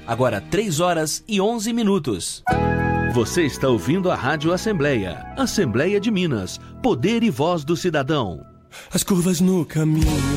Agora 3h11. Você está ouvindo a Rádio Assembleia. Assembleia de Minas. Poder e voz do cidadão. As curvas no caminho.